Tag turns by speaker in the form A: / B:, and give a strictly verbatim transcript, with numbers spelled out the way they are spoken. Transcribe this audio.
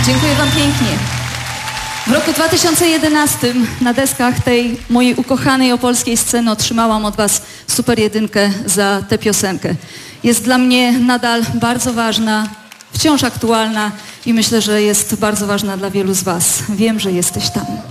A: Dziękuję wam pięknie. W roku dwa tysiące jedenastym na deskach tej mojej ukochanej opolskiej sceny otrzymałam od was super jedynkę za tę piosenkę. Jest dla mnie nadal bardzo ważna, wciąż aktualna i myślę, że jest bardzo ważna dla wielu z was. Wiem, że jesteś tam.